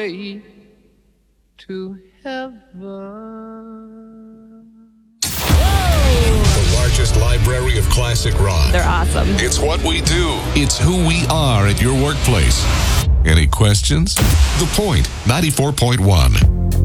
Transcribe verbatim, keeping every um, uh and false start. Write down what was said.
way to heaven. The largest library of classic rock. They're awesome. It's what we do. It's who we are at your workplace. Any questions? The Point ninety-four point one.